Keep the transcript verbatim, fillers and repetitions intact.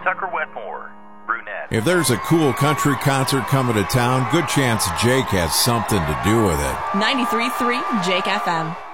Tucker Wetmore, brunette. If there's a cool country concert coming to town, good chance Jake has something to do with it. ninety-three point three Jake F M.